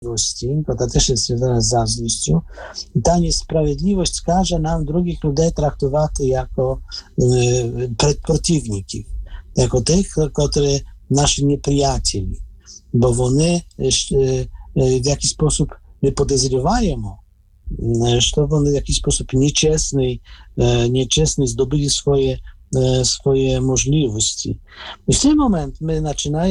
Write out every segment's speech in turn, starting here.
bo to też jest związane z zazdrością. I ta niesprawiedliwość każe nam drugich ludzi traktować jako przeciwników, jako tych, którzy nasi nieprzyjaciele, bo oni w jakiś sposób my podejrzewają, że oni w jakiś sposób nieczesny zdobyli swoje możliwości. I w tym momencie my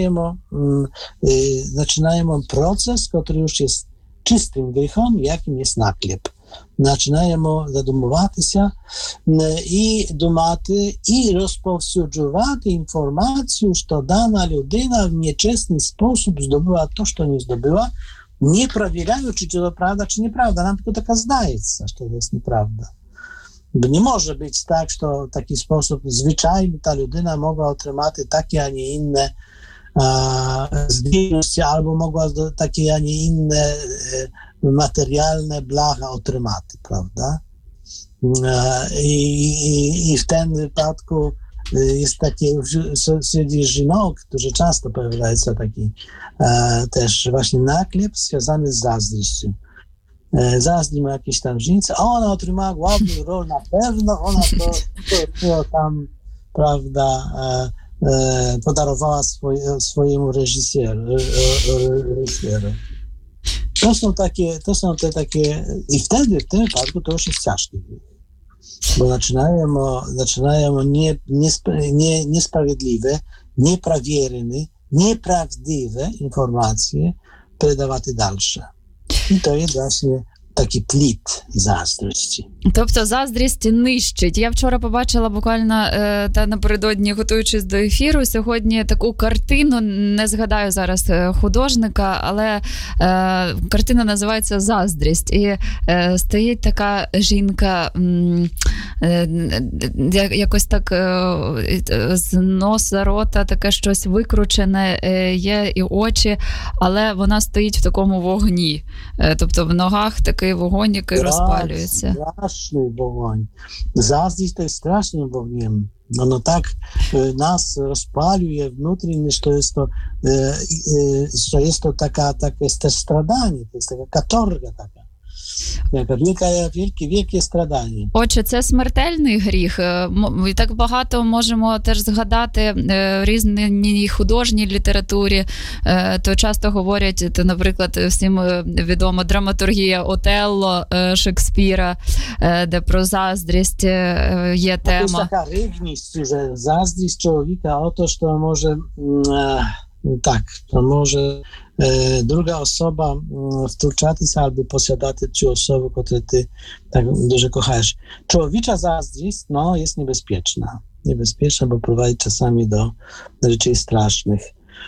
zaczynamy proces, który już jest czystym grzechem, jakim jest naklep. Zaczynamy zadumować się i dumać i rozpowsюджувати informację, że dana ludyna w nieczesny sposób zdobyła to, co nie zdobyła, nie prowierają, czy to prawda, czy nieprawda. Nam tylko taka zdaje się, że to jest nieprawda. Bo nie może być tak, że w taki sposób zwyczajnie ta ludyna mogła otrzymać takie, a nie inne zdolności, albo mogła takie, a nie inne materialne blacha otrzymać, prawda? I w tym wypadku jest takie wśród żynok, którzy często pojawiają się taki też właśnie naklep związany z zazdrością. Zazdri ma jakieś tam żnice, a ona otrzymała główną rolę, na pewno ona to tam, prawda, podarowała swojemu reżyserowi. To są te takie, i wtedy w tym wypadku to już jest ciężkie, bo zaczynają niesprawiedliwe, nieprawierne, nieprawdziwe informacje передавати dalsze. І то є właśnie такий плід заздрості. Тобто заздрість нищить. Я вчора побачила буквально та напередодні, готуючись до ефіру, сьогодні таку картину, не згадаю зараз художника, але картина називається «Заздрість». І стоїть така жінка, якось так з носа, рота, таке щось викручене, є і очі, але вона стоїть в такому вогні. Тобто в ногах такий вогонь, який розпалюється. Straszny woń. Zazdrość to jest strasznym wogniem. Ono tak nas rozpaliuje wnутрішньо, że jest to takie też stradanie, to jest taka katorga taka. Wielkie stradanie. Отже, це смертельний гріх. І так багато можемо теж згадати в різній художній літературі. То часто говорять, то, наприклад, всім відома драматургія Отелло Шекспіра, де про заздрість є тема. To jest taka rewność, że zazdrość człowieka o to, że może to może druga osoba wtruczać się albo posiadać tę osobę, którą ty tak dużo kochasz. Człowiecza zazdrość jest niebezpieczna. Niebezpieczna, bo prowadzi czasami do rzeczy strasznych.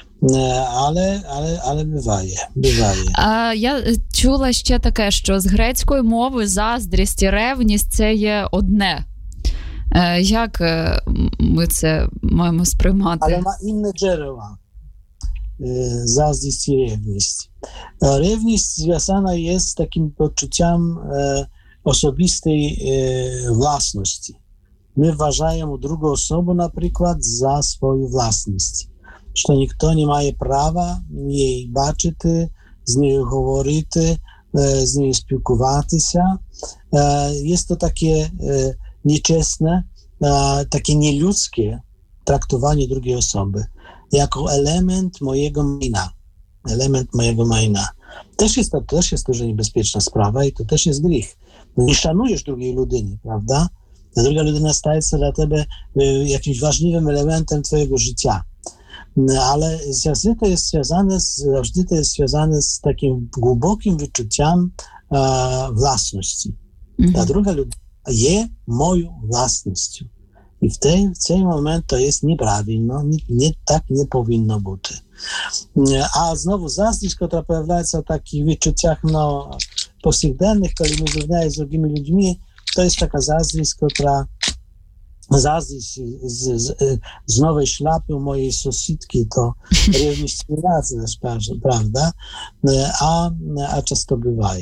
Але буває. А я чула ще таке, що з грецької мови заздрість і ревність – це є одне. Як ми це маємо сприймати? Але ma inne źródła. Zazdrość i rewność. Rewność związana jest z takim poczuciem osobistej własności. My uważamy drugą osobę na przykład za swoją własność. Że nikt nie ma prawa jej baczyć, z nią mówić, z nią spілкуватися się. Jest to takie nieczesne, takie nieludzkie traktowanie drugiej osoby jako element mojego maina. Też jest to dużo niebezpieczna sprawa i to też jest grzech. Nie szanujesz drugiej ludyny, prawda? Ta druga ludyna staje się dla ciebie jakimś ważnym elementem twojego życia. Ale zawsze to jest związane z takim głębokim wyczuciem własności. Ta druga ludyna jest moją własnością. I w tym momencie to jest nieprawidłowo, tak nie powinno być. A znowu zazdrość, która pojawia się w takich wyczuciach powszechnych, kiedy my zrównamy z drugimi ludźmi, to jest taka zazdrość, która zazdrość z nowej szlapy mojej sąsiadki, to rewność nie razy, prawda? A często bywa.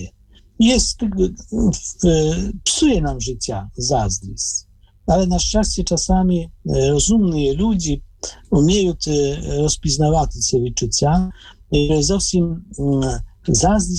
Psuje nam życie zazdrość. Ale na szczęście czasami rozumni ludzie umieją rozpoznawać te wyczucia i Zazdrość